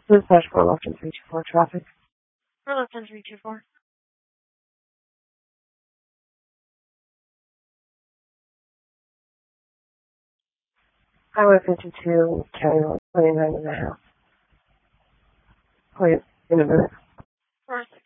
Dispatch for Lofton 324 traffic. For Lofton 324. Highway 52, County Road 29 and a half. Wait, in a minute. Perfect.